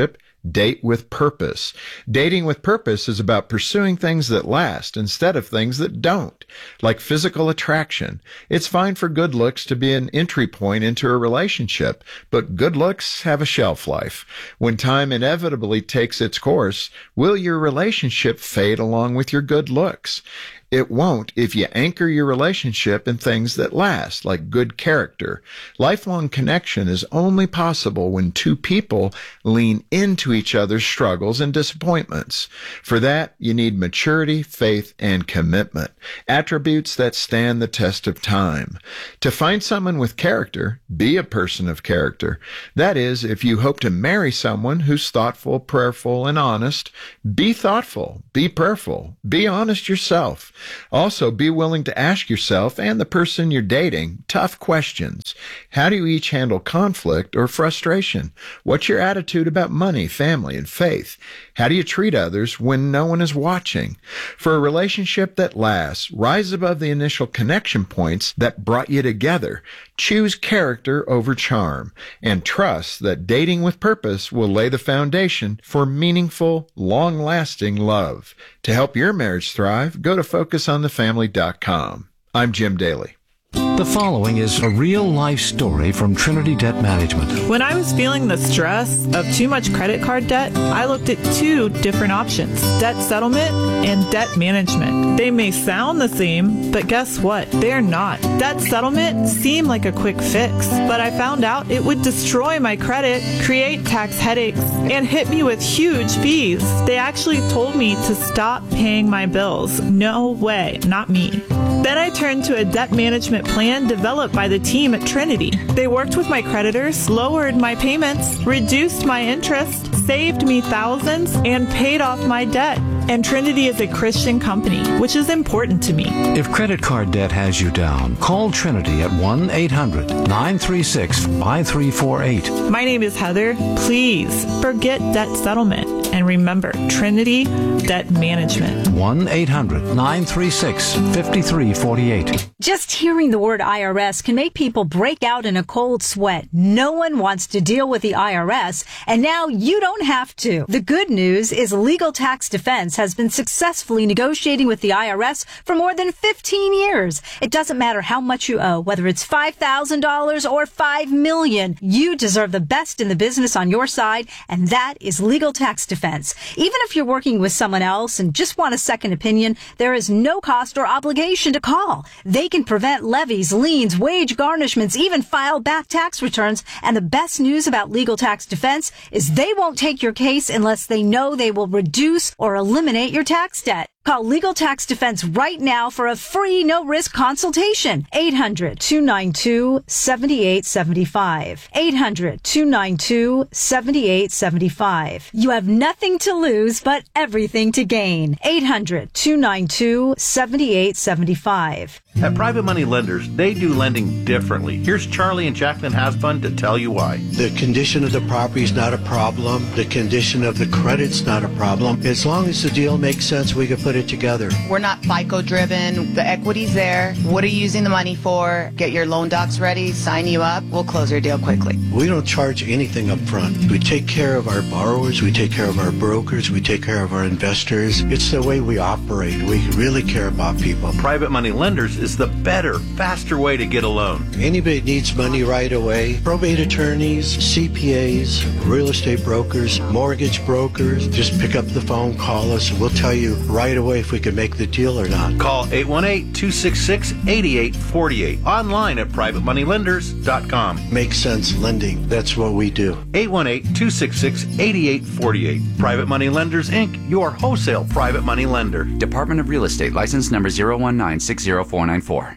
Date with purpose. Dating with purpose is about pursuing things that last instead of things that don't, like physical attraction. It's fine for good looks to be an entry point into a relationship, but good looks have a shelf life. When time inevitably takes its course, will your relationship fade along with your good looks? It won't if you anchor your relationship in things that last, like good character. Lifelong connection is only possible when two people lean into each other's struggles and disappointments. For that, you need maturity, faith, and commitment, attributes that stand the test of time. To find someone with character, be a person of character. That is, if you hope to marry someone who's thoughtful, prayerful, and honest, be thoughtful, be prayerful, be honest yourself. Also, be willing to ask yourself and the person you're dating tough questions. How do you each handle conflict or frustration? What's your attitude about money, family, and faith? How do you treat others when no one is watching? For a relationship that lasts, rise above the initial connection points that brought you together. Choose character over charm, and trust that dating with purpose will lay the foundation for meaningful, long-lasting love. To help your marriage thrive, go to focus on the family dot com. I'm Jim Daly. The following is a real-life story from Trinity Debt Management. When I was feeling the stress of too much credit card debt, I looked at two different options, debt settlement and debt management. They may sound the same, but guess what? They're not. Debt settlement seemed like a quick fix, but I found out it would destroy my credit, create tax headaches, and hit me with huge fees. They actually told me to stop paying my bills. No way, not me. Then I turned to a debt management plan developed by the team at Trinity. They worked with my creditors, lowered my payments, reduced my interest, saved me thousands, and paid off my debt. And Trinity is a Christian company, which is important to me. If credit card debt has you down, call Trinity at one eight hundred nine three six five three four eight. My name is Heather. Please forget debt settlement. And remember, Trinity Debt Management. one eight hundred nine three six five three four eight. Just hearing the word I R S can make people break out in a cold sweat. No one wants to deal with the I R S, and now you don't have to. The good news is Legal Tax Defense has been successfully negotiating with the I R S for more than fifteen years. It doesn't matter how much you owe, whether it's five thousand dollars or five million dollars. You deserve the best in the business on your side, and that is Legal Tax Defense. Even if you're working with someone else and just want a second opinion, there is no cost or obligation to call. They can prevent levies, liens, wage garnishments, even file back tax returns. And the best news about Legal Tax Defense is they won't take your case unless they know they will reduce or eliminate your tax debt. Call Legal Tax Defense right now for a free, no-risk consultation. eight hundred two nine two seven eight seven five. eight hundred two nine two seven eight seven five. You have nothing to lose, but everything to gain. eight hundred two nine two seven eight seven five. At Private Money Lenders, they do lending differently. Here's Charlie and Jacqueline Hasbun to tell you why. The condition of the property is not a problem. The condition of the credit's not a problem. As long as the deal makes sense, we can put it together. We're not FICO driven. The equity's there. What are you using the money for? Get your loan docs ready, sign you up. We'll close your deal quickly. We don't charge anything up front. We take care of our borrowers. We take care of our brokers. We take care of our investors. It's the way we operate. We really care about people. Private Money Lenders is the better, faster way to get a loan. Anybody needs money right away. Probate attorneys, C P As, real estate brokers, mortgage brokers. Just pick up the phone, call us, and we'll tell you right away if we can make the deal or not. Call eight one eight, two six six, eight eight four eight. Online at private money lenders dot com. Make sense lending. That's what we do. eight one eight, two six six, eight eight four eight. Private Money Lenders, Incorporated, your wholesale private money lender. Department of Real Estate, license number zero one nine six zero four nine four.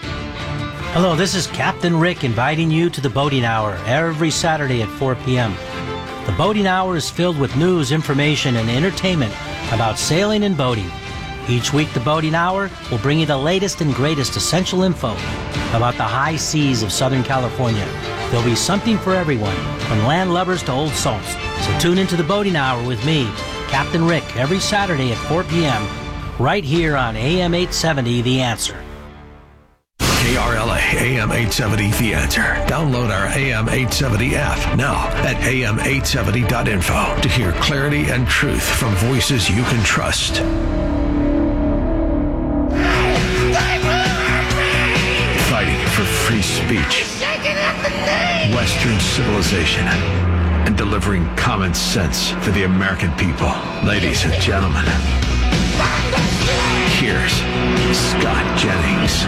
Hello, this is Captain Rick inviting you to the Boating Hour every Saturday at four p.m. The Boating Hour is filled with news, information, and entertainment about sailing and boating. Each week, the Boating Hour will bring you the latest and greatest essential info about the high seas of Southern California. There'll be something for everyone, from land lovers to old salts. So tune into the Boating Hour with me, Captain Rick, every Saturday at four p.m. right here on A M eight seventy, The Answer. K R L A A M eight seventy The Answer. Download our A M eight seventy app now at A M eight seventy dot info to hear clarity and truth from voices you can trust. Fighting for free speech, Western civilization, and delivering common sense for the American people. Ladies and gentlemen, here's Scott Jennings.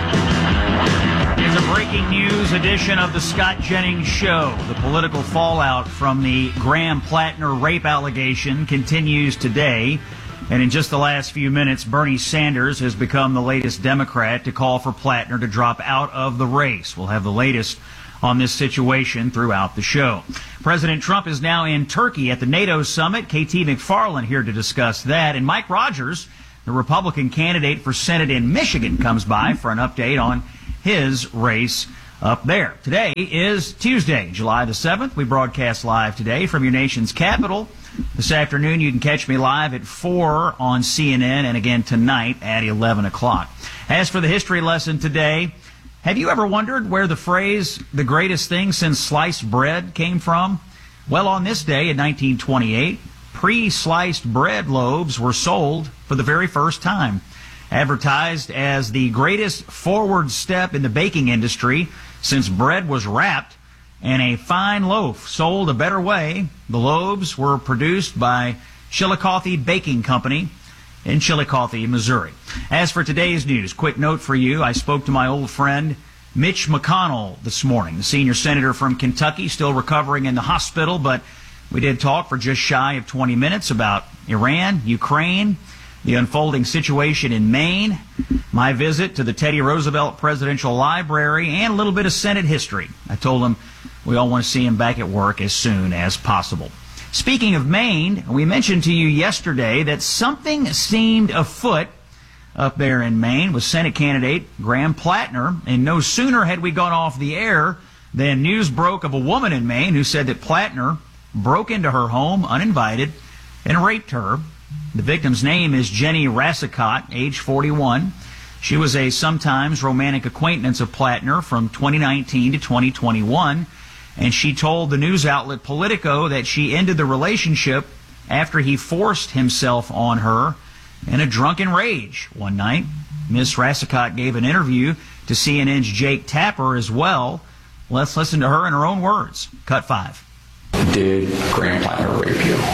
It's a breaking news edition of the Scott Jennings Show. The political fallout from the Graham Plattner rape allegation continues today. And in just the last few minutes, Bernie Sanders has become the latest Democrat to call for Plattner to drop out of the race. We'll have the latest on this situation throughout the show. President Trump is now in Turkey at the NATO summit. K T McFarland here to discuss that. And Mike Rogers, the Republican candidate for Senate in Michigan, comes by for an update on his race up there. Today is Tuesday, July the seventh. We broadcast live today from your nation's capital. This afternoon, you can catch me live at four on C N N and again tonight at eleven o'clock. As for the history lesson today, have you ever wondered where the phrase, the greatest thing since sliced bread, came from? Well, on this day in nineteen twenty-eight, pre-sliced bread loaves were sold for the very first time. Advertised as the greatest forward step in the baking industry since bread was wrapped, and a fine loaf sold a better way. The loaves were produced by Chillicothe Baking Company in Chillicothe, Missouri. As for today's news, quick note for you. I spoke to my old friend Mitch McConnell this morning, the senior senator from Kentucky, still recovering in the hospital, but we did talk for just shy of twenty minutes about Iran, Ukraine, the unfolding situation in Maine, my visit to the Teddy Roosevelt Presidential Library, and a little bit of Senate history. I told him we all want to see him back at work as soon as possible. Speaking of Maine, we mentioned to you yesterday that something seemed afoot up there in Maine with Senate candidate Graham Plattner, and no sooner had we gone off the air than news broke of a woman in Maine who said that Plattner broke into her home uninvited and raped her. The victim's name is Jenny Rassicott, age forty-one. She was a sometimes romantic acquaintance of Plattner from twenty nineteen to twenty twenty-one, and she told the news outlet Politico that she ended the relationship after he forced himself on her in a drunken rage one night. Miss Rassicott gave an interview to C N N's Jake Tapper as well. Let's listen to her in her own words. Cut five. Did Graham Plattner rape you?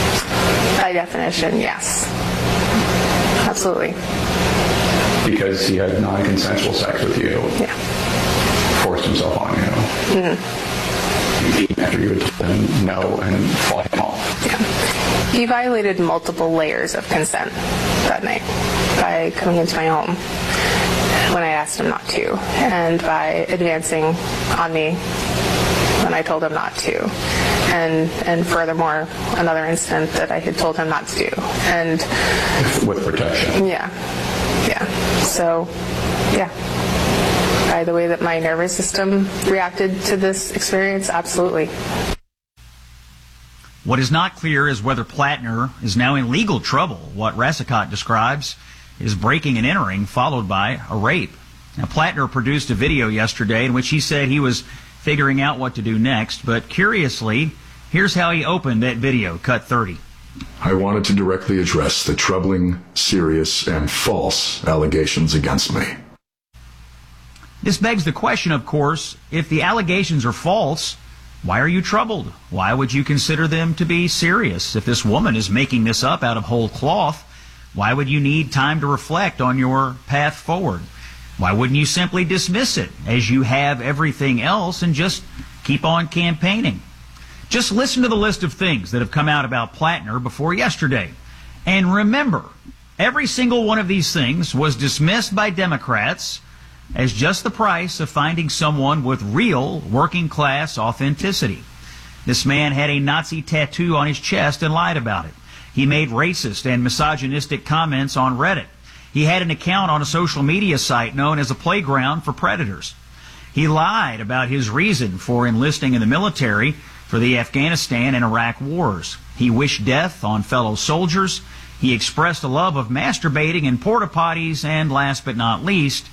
By definition, yes. Absolutely. Because he had non-consensual sex with you? Yeah. Forced himself on you? Mm-hmm. Even after you had told him no and fought him off? Yeah. He violated multiple layers of consent that night by coming into my home when I asked him not to, and by advancing on me when I told him not to. And and furthermore, another incident that I had told him not to do. And with protection. Yeah. Yeah. So, yeah. By the way that my nervous system reacted to this experience, absolutely. What is not clear is whether Plattner is now in legal trouble. What Rassicott describes is breaking and entering, followed by a rape. Now, Plattner produced a video yesterday in which he said he was figuring out what to do next, but curiously, here's how he opened that video, cut thirty. I wanted to directly address the troubling, serious, and false allegations against me. This begs the question, of course, if the allegations are false, why are you troubled? Why would you consider them to be serious? If this woman is making this up out of whole cloth, why would you need time to reflect on your path forward? Why wouldn't you simply dismiss it as you have everything else and just keep on campaigning? Just listen to the list of things that have come out about Plattner before yesterday. And remember, every single one of these things was dismissed by Democrats as just the price of finding someone with real working-class authenticity. This man had a Nazi tattoo on his chest and lied about it. He made racist and misogynistic comments on Reddit. He had an account on a social media site known as a playground for predators. He lied about his reason for enlisting in the military for the Afghanistan and Iraq wars. He wished death on fellow soldiers. He expressed a love of masturbating in porta potties, and last but not least,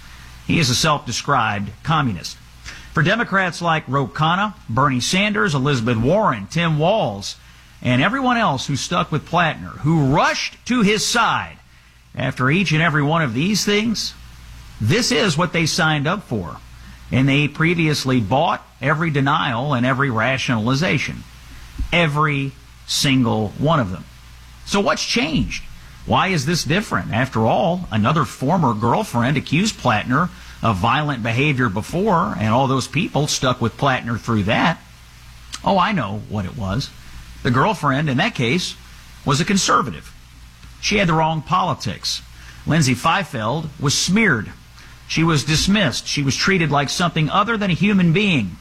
He is a self-described communist. For Democrats like Ro Khanna, Bernie Sanders, Elizabeth Warren, Tim Walz, and everyone else who stuck with Plattner, who rushed to his side after each and every one of these things, this is what they signed up for. And they previously bought every denial and every rationalization. Every single one of them. So what's changed? Why is this different? After all, another former girlfriend accused Plattner of violent behavior before, and all those people stuck with Plattner through that. Oh, I know what it was. The girlfriend, in that case, was a conservative. She had the wrong politics. Lindsay Fifield was smeared. She was dismissed. She was treated like something other than a human being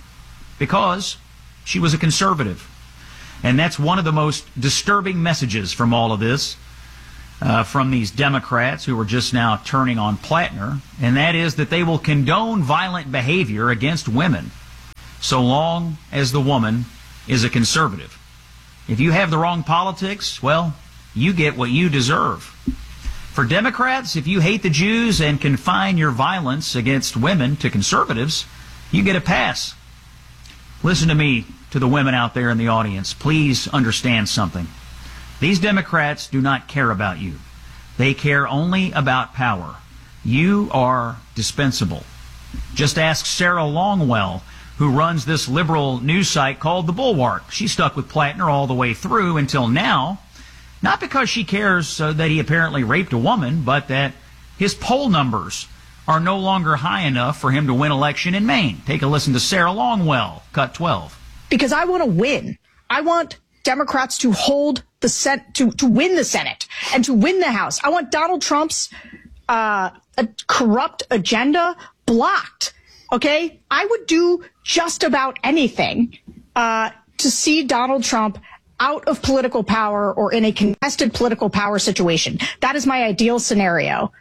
because she was a conservative. And that's one of the most disturbing messages from all of this, uh, from these Democrats who are just now turning on Plattner, and that is that they will condone violent behavior against women so long as the woman is a conservative. If you have the wrong politics, well, you get what you deserve. For Democrats, if you hate the Jews and confine your violence against women to conservatives, you get a pass. Listen to me, to the women out there in the audience. Please understand something. These Democrats do not care about you. They care only about power. You are dispensable. Just ask Sarah Longwell, who runs this liberal news site called The Bulwark. She stuck with Plattner all the way through until now, not because she cares uh, that he apparently raped a woman, but that his poll numbers are no longer high enough for him to win election in Maine. Take a listen to Sarah Longwell, cut twelve. Because I want to win. I want Democrats to hold the Sen- to to win the Senate and to win the House. I want Donald Trump's uh, a corrupt agenda blocked. Okay, I would do just about anything uh, to see Donald Trump out of political power or in a contested political power situation. That is my ideal scenario.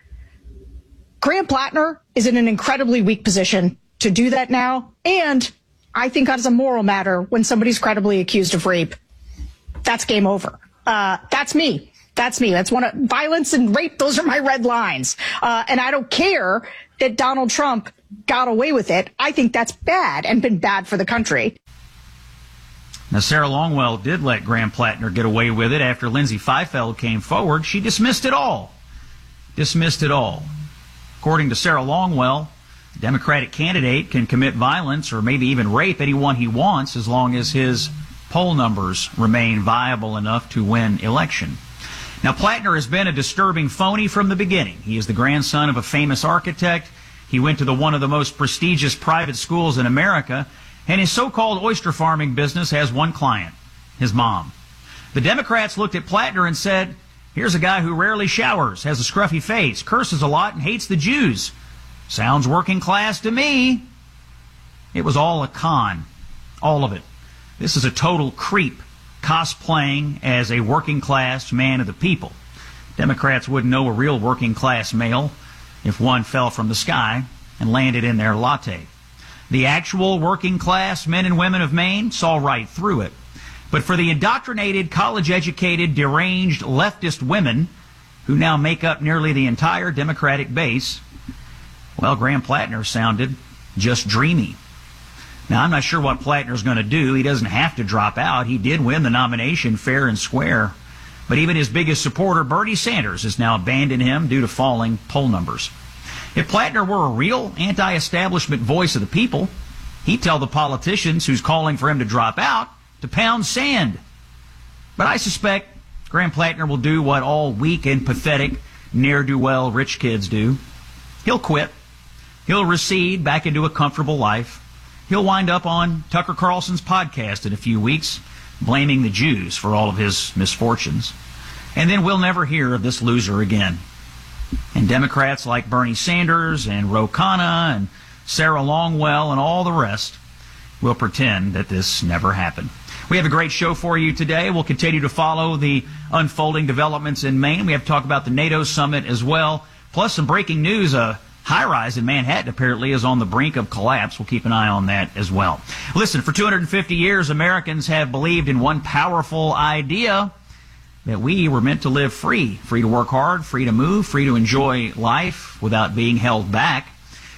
Graham Plattner is in an incredibly weak position to do that now, and I think as a moral matter, when somebody's credibly accused of rape, that's game over. Uh, that's me. That's me. That's one of violence and rape. Those are my red lines. Uh, and I don't care that Donald Trump got away with it. I think that's bad and been bad for the country. Now, Sarah Longwell did let Graham Plattner get away with it after Lindsay Fifield came forward. She dismissed it all. Dismissed it all. According to Sarah Longwell, the Democratic candidate can commit violence or maybe even rape anyone he wants as long as his poll numbers remain viable enough to win election. Now, Plattner has been a disturbing phony from the beginning. He is the grandson of a famous architect. He went to the one of the most prestigious private schools in America, and his so-called oyster farming business has one client, his mom. The Democrats looked at Plattner and said, here's a guy who rarely showers, has a scruffy face, curses a lot, and hates the Jews. Sounds working class to me. It was all a con. All of it. This is a total creep cosplaying as a working class man of the people. Democrats wouldn't know a real working class male if one fell from the sky and landed in their latte. The actual working class men and women of Maine saw right through it. But for the indoctrinated, college-educated, deranged leftist women who now make up nearly the entire Democratic base, well, Graham Plattner sounded just dreamy. Now, I'm not sure what Plattner's going to do. He doesn't have to drop out. He did win the nomination fair and square. But even his biggest supporter, Bernie Sanders, has now abandoned him due to falling poll numbers. If Plattner were a real anti-establishment voice of the people, he'd tell the politicians who's calling for him to drop out to pound sand. But I suspect Graham Plattner will do what all weak and pathetic, ne'er-do-well rich kids do. He'll quit. He'll recede back into a comfortable life. He'll wind up on Tucker Carlson's podcast in a few weeks, blaming the Jews for all of his misfortunes. And then we'll never hear of this loser again. And Democrats like Bernie Sanders and Ro Khanna and Sarah Longwell and all the rest will pretend that this never happened. We have a great show for you today. We'll continue to follow the unfolding developments in Maine. We have to talk about the NATO summit as well, plus some breaking news. A high-rise in Manhattan apparently is on the brink of collapse. We'll keep an eye on that as well. Listen, for two hundred fifty years, Americans have believed in one powerful idea, that we were meant to live free, free to work hard, free to move, free to enjoy life without being held back.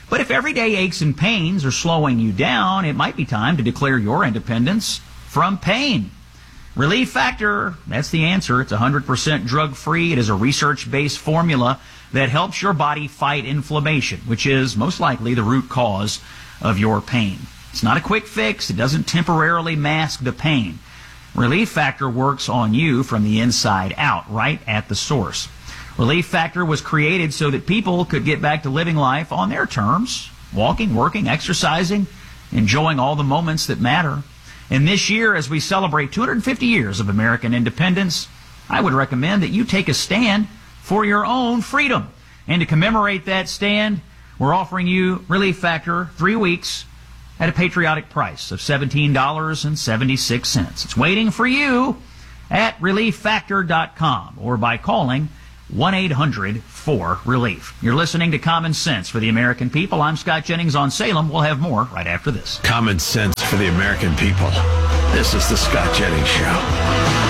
But if everyday aches and pains are slowing you down, it might be time to declare your independence from pain. Relief Factor, that's the answer. It's one hundred percent drug-free. It is a research-based formula that helps your body fight inflammation, which is most likely the root cause of your pain. It's not a quick fix. It doesn't temporarily mask the pain. Relief Factor works on you from the inside out, right at the source. Relief Factor was created so that people could get back to living life on their terms, walking, working, exercising, enjoying all the moments that matter. And this year, as we celebrate two hundred fifty years of American independence, I would recommend that you take a stand for your own freedom. And to commemorate that stand, we're offering you Relief Factor three weeks at a patriotic price of seventeen dollars and seventy-six cents. It's waiting for you at relief factor dot com or by calling one eight hundred four relief. You're listening to Common Sense for the American People. I'm Scott Jennings on Salem. We'll have more right after this. Common Sense for the American People. This is the Scott Jennings Show.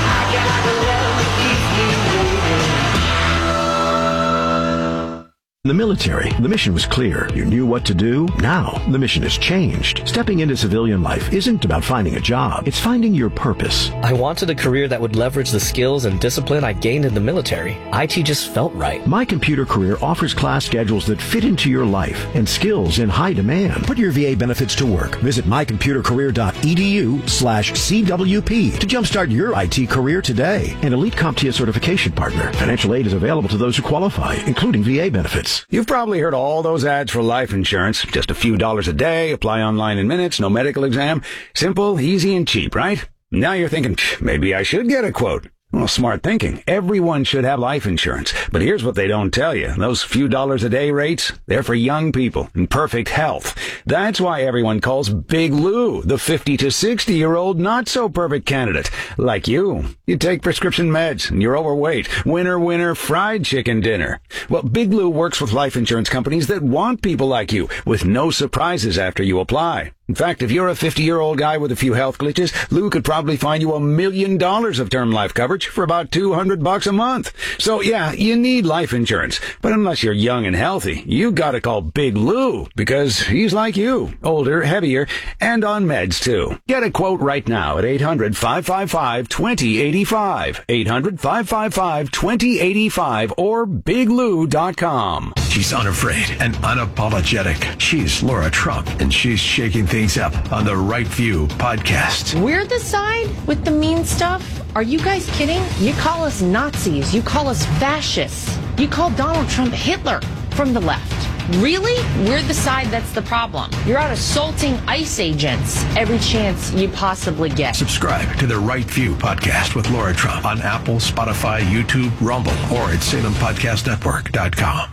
In the military, the mission was clear. You knew what to do. Now, the mission has changed. Stepping into civilian life isn't about finding a job. It's finding your purpose. I wanted a career that would leverage the skills and discipline I gained in the military. I T just felt right. My Computer Career offers class schedules that fit into your life and skills in high demand. Put your V A benefits to work. Visit my computer career dot e d u slash C W P to jumpstart your I T career today. An elite CompTIA certification partner. Financial aid is available to those who qualify, including V A benefits. You've probably heard all those ads for life insurance. Just a few dollars a day, apply online in minutes, no medical exam. Simple, easy, and cheap, right? Now you're thinking, maybe I should get a quote. Well, smart thinking. Everyone should have life insurance. But here's what they don't tell you. Those few dollars a day rates, they're for young people in perfect health. That's why everyone calls Big Lou the fifty to sixty year old not so perfect candidate. Like you. You take prescription meds and you're overweight. Winner, winner, fried chicken dinner. Well, Big Lou works with life insurance companies that want people like you with no surprises after you apply. In fact, if you're a fifty-year-old guy with a few health glitches, Lou could probably find you a million dollars of term life coverage for about two hundred bucks a month. So yeah, you need life insurance. But unless you're young and healthy, you gotta call Big Lou because he's like you, older, heavier, and on meds too. Get a quote right now at eight hundred, five five five, two zero eight five, eight hundred, five five five, two zero eight five or big lou dot com. She's unafraid and unapologetic. She's Laura Trump, and she's shaking things up on the Right View podcast. We're the side with the mean stuff? Are you guys kidding? You call us Nazis. You call us fascists. You call Donald Trump Hitler from the left. Really? We're the side that's the problem. You're out assaulting ICE agents every chance you possibly get. Subscribe to the Right View podcast with Laura Trump on Apple, Spotify, YouTube, Rumble, or at salem podcast network dot com.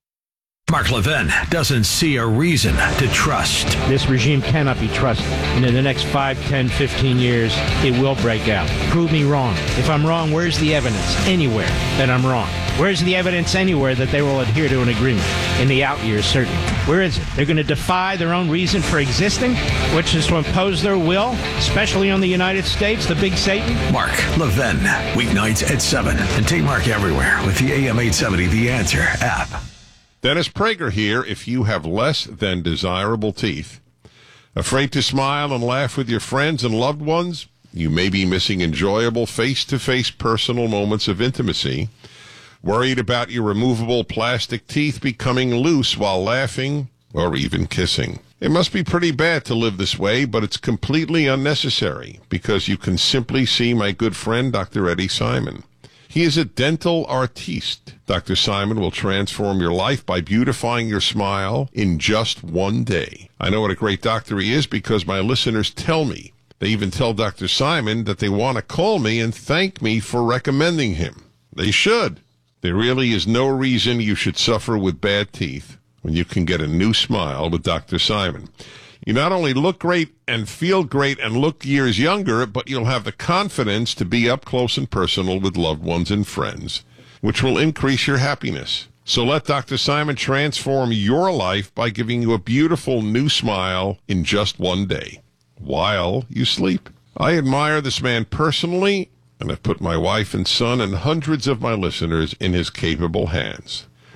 Mark Levin doesn't see a reason to trust. This regime cannot be trusted. And in the next five, ten, fifteen years, it will break out. Prove me wrong. If I'm wrong, where's the evidence anywhere that I'm wrong? Where's the evidence anywhere that they will adhere to an agreement? In the out years, certainly. Where is it? They're going to defy their own reason for existing, which is to impose their will, especially on the United States, the big Satan. Mark Levin, weeknights at seven. And take Mark everywhere with the A M eight seventy The Answer app. Dennis Prager here. If you have less than desirable teeth, afraid to smile and laugh with your friends and loved ones, you may be missing enjoyable face-to-face personal moments of intimacy, worried about your removable plastic teeth becoming loose while laughing or even kissing. It must be pretty bad to live this way, but it's completely unnecessary because you can simply see my good friend, Doctor Eddie Simon. He is a dental artiste. Doctor Simon will transform your life by beautifying your smile in just one day. I know what a great doctor he is because my listeners tell me. They even tell Doctor Simon that they want to call me and thank me for recommending him. They should. There really is no reason you should suffer with bad teeth when you can get a new smile with Doctor Simon. You not only look great and feel great and look years younger, but you'll have the confidence to be up close and personal with loved ones and friends, which will increase your happiness. So let Doctor Simon transform your life by giving you a beautiful new smile in just one day, while you sleep. I admire this man personally, and I've put my wife and son and hundreds of my listeners in his capable hands.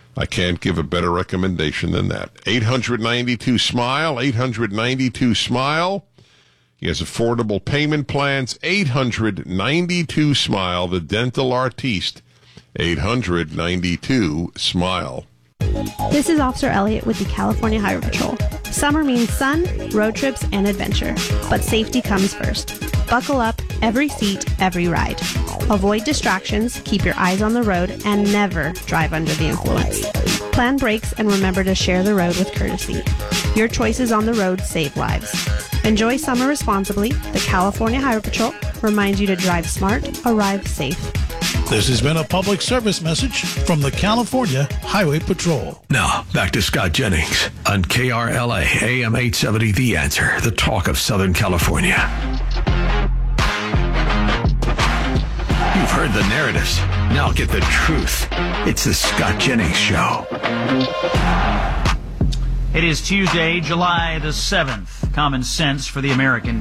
I can't give a better recommendation than that. eight hundred ninety-two SMILE, eight hundred ninety-two SMILE. He has affordable payment plans, eight hundred ninety-two SMILE, the dental artiste, eight hundred ninety-two SMILE. This is Officer Elliott with the California Highway Patrol. Summer means sun, road trips, and adventure, but safety comes first. Buckle up, every seat, every ride. Avoid distractions, keep your eyes on the road, and never drive under the influence. Plan brakes and remember to share the road with courtesy. Your choices on the road save lives. Enjoy summer responsibly. The California Highway Patrol reminds you to drive smart, arrive safe. This has been a public service message from the California Highway Patrol. Now, back to Scott Jennings on K R L A, A M eight seventy, The Answer, the talk of Southern California. You've heard the narratives. Now get the truth. It's the Scott Jennings Show. It is Tuesday, July the seventh. Common sense for the American